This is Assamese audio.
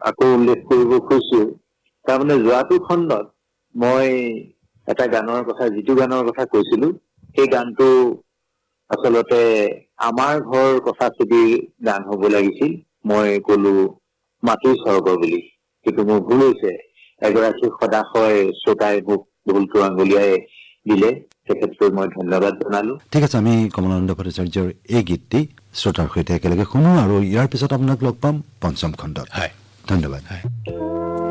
আকৌ উল্লেখ কৰিব খুজিছো তাৰমানে যোৱাটো খণ্ডত মই এটা গানৰ কথা যিটো গানৰ কথা কৈছিলো সেই গানটো আচলতে আমাৰ ঘৰ কথা ছবি গান হ'ব লাগিছিল মই কলো মাটিৰ স্বৰ্গ বুলি কিন্তু মোৰ ভুল হৈছে এগৰাকী সদাশয় শ্ৰোতাই মোক ভুলটো আঙুলিয়াই দিলে তেখেতলৈ মই ধন্যবাদ জনালো ঠিক আছে আমি কমলানন্দ ভট্টাচাৰ্যৰ এই গীতটি শ্ৰোতাৰ সৈতে একেলগে শুনো আৰু ইয়াৰ পিছত আপোনাক লগ পাম পঞ্চম খণ্ডত হয় ধন্যবাদ হয়